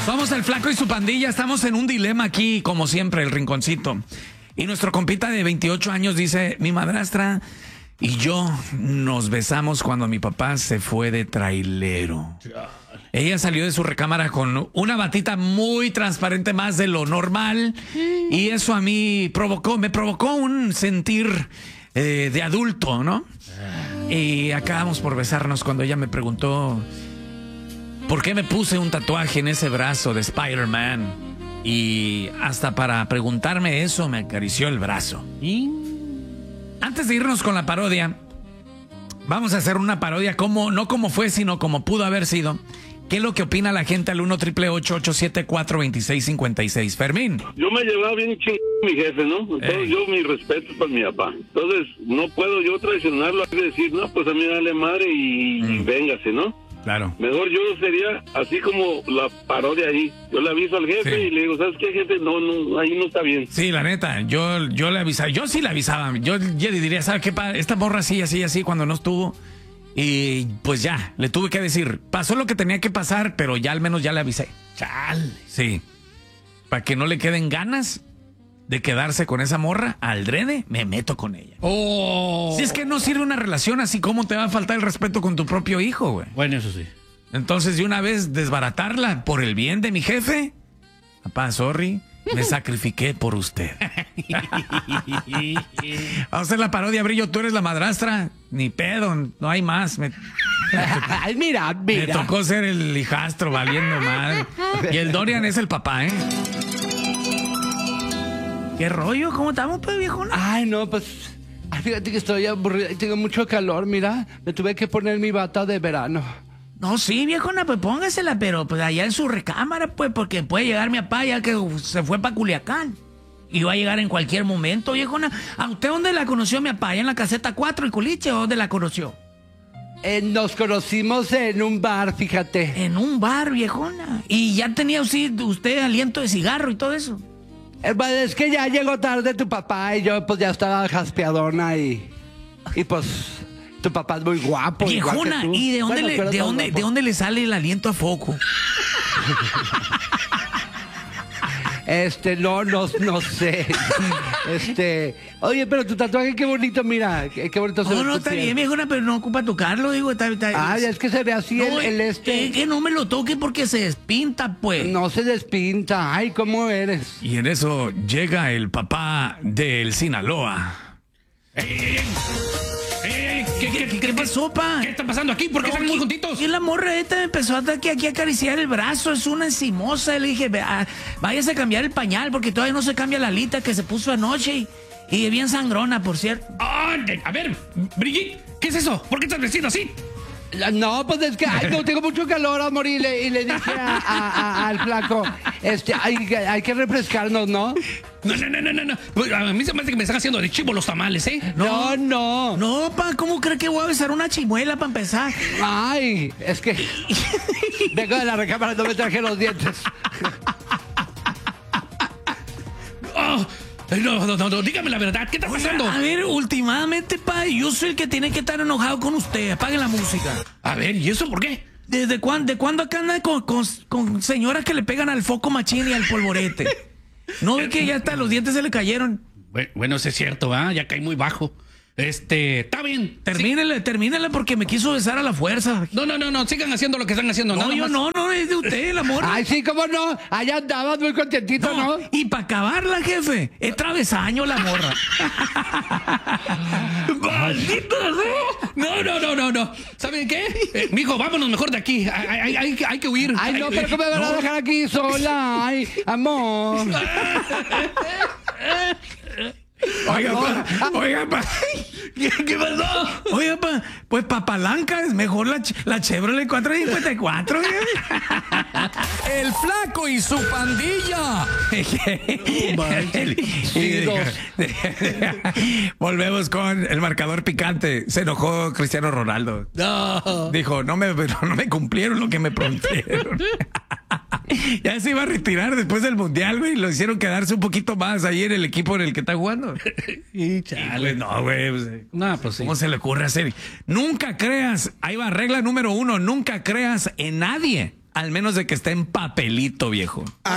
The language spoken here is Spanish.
Somos el Flaco y su pandilla. Estamos en un dilema aquí, como siempre, el rinconcito. Y nuestro compita de 28 años dice: mi madrastra y yo nos besamos cuando mi papá se fue de trailero. Ella salió de su recámara con una batita muy transparente, más de lo normal. Y eso a mí me provocó un sentir de adulto, ¿no? Y acabamos por besarnos cuando ella me preguntó por qué me puse un tatuaje en ese brazo de Spider-Man. Y hasta para preguntarme eso me acarició el brazo. Antes de irnos con la parodia, vamos a hacer una parodia no como fue, sino como pudo haber sido. ¿Qué es lo que opina la gente al 1-888-874-2656? Fermín. Yo me llevaba bien chingado mi jefe, ¿no? Entonces yo mi respeto para mi papá. Entonces no puedo yo traicionarlo a decir, no, pues a mí dale madre y véngase, ¿no? Claro. Mejor yo sería así como la parodia ahí. Yo le aviso al jefe y le digo, ¿sabes qué, jefe? No, ahí no está bien. Sí, la neta, yo le avisaba. Yo sí le avisaba. Yo le diría, ¿sabes qué? Esta morra así, cuando no estuvo. Y pues ya, le tuve que decir, pasó lo que tenía que pasar, pero ya al menos ya le avisé. Chale. Sí. Para que no le queden ganas de quedarse con esa morra, al drede, me meto con ella. Si es que no sirve una relación así, ¿cómo te va a faltar el respeto con tu propio hijo, güey? Bueno, eso sí. Entonces, de una vez, desbaratarla por el bien de mi jefe. Papá, sorry, me sacrifiqué por usted. Vamos a hacer la parodia, Brillo, tú eres la madrastra. Ni pedo, no hay más. Ay, mira. Me tocó ser el hijastro, valiendo madre. Y el Dorian es el papá, ¿eh? ¿Qué rollo? ¿Cómo estamos, pues, viejona? Ay, no, pues... fíjate que estoy aburrida y tengo mucho calor, mira. Me tuve que poner mi bata de verano. No, sí, viejona, pues póngasela, pero pues allá en su recámara, pues, porque puede llegar mi papá ya que se fue para Culiacán. Y va a llegar en cualquier momento, viejona. ¿A usted dónde la conoció mi papá? ¿Allá en la caseta 4 y Culiche o dónde la conoció? Nos conocimos en un bar, fíjate. En un bar, viejona. ¿Y ya tenía usted aliento de cigarro y todo eso? Es que ya llegó tarde tu papá y yo pues ya estaba jaspeadona y pues tu papá es muy guapo. Viejona, ¿y de dónde le sale el aliento a foco? No sé. Oye, pero tu tatuaje qué bonito, mira, qué bonito se ve. No, está bien, viejona, pero no ocupa tocarlo, digo, está. Ay, es que se ve así Es que no me lo toque porque se despinta, pues. No se despinta, ay, ¿cómo eres? Y en eso llega el papá del Sinaloa. ¿Qué pasó, pa? ¿Qué está pasando aquí? ¿Por qué están muy juntitos? Y la morra esta me empezó aquí a acariciar el brazo, es una encimosa. Le dije, váyase a cambiar el pañal porque todavía no se cambia la alita que se puso anoche y bien sangrona, por cierto. A ver, Brigitte, ¿qué es eso? ¿Por qué estás vestido así? No, pues es que tengo mucho calor, amor, y le dije al flaco, hay que refrescarnos, ¿no? No. Pues a mí se me hace que me están haciendo de chivo los tamales, ¿eh? No. No, pa, ¿cómo cree que voy a besar una chimuela para empezar? Ay, es que vengo de la recámara, no me traje los dientes. No, dígame la verdad, ¿qué está pasando? A ver, últimamente, pa, yo soy el que tiene que estar enojado con usted. Apaguen la música. A ver, ¿y eso por qué? ¿De cuándo acá anda con señoras que le pegan al foco machín y al polvorete? ¿No ve que ya hasta los dientes se le cayeron? Bueno, eso es cierto, ya cae muy bajo. Está bien. Termínele porque me quiso besar a la fuerza. No, sigan haciendo lo que están haciendo. No, no, es de usted, el amor. Ay, sí, cómo no. Allá andabas muy contentito, ¿no? Y para acabarla, jefe, es travesaño la morra. ¡Maldito! No. ¿Saben qué? Mijo, vámonos mejor de aquí. Hay que huir. Ay, no, pero ¿cómo me van a dejar aquí sola? Ay, amor. Oiga, pa. ¿Qué pasó? Oiga, pa, pues pa palanca es mejor la Chevrolet 454. El Flaco y su pandilla. Volvemos con el marcador picante. Se enojó Cristiano Ronaldo. No. Dijo, no me cumplieron lo que me prometieron. Ya se iba a retirar después del Mundial, güey. Lo hicieron quedarse un poquito más ahí en el equipo en el que está jugando. Y chale. No, güey. Pues sí. ¿Cómo se le ocurre hacer? Nunca creas. Ahí va, regla número 1. Nunca creas en nadie al menos de que esté en papelito, viejo.